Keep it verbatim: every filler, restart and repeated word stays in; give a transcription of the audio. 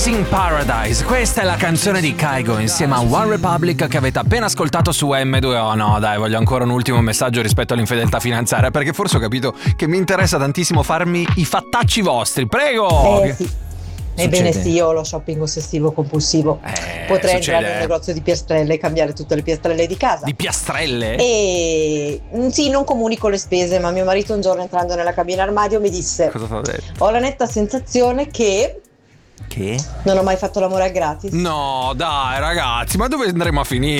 Chasing Paradise, questa è la canzone di Kygo insieme a One Republic che avete appena ascoltato su emme due o. No dai, voglio ancora un ultimo messaggio rispetto all'infedeltà finanziaria, perché forse ho capito che mi interessa tantissimo farmi i fattacci vostri. Prego. Eh, sì. Ebbene sì, io ho lo shopping ossessivo compulsivo. Eh, Potrei succede. entrare nel negozio di piastrelle e cambiare tutte le piastrelle di casa. Di piastrelle? E mm, sì, non comunico le spese, ma mio marito un giorno entrando nella cabina armadio mi disse: Cosa ti ho detto? ho la netta sensazione che Che? non ho mai fatto l'amore a gratis. No, dai ragazzi, ma dove andremo a finire?